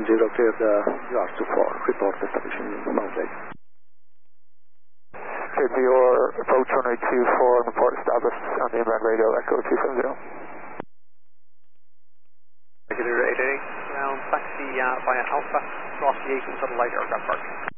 clear the yards to 4. Report establishing Mount Lake. Clear your approach runway 24 and report established on the inbound radio Echo 270. Regular 88, ground taxi via Alpha, cross the 8 and satellite aircraft park.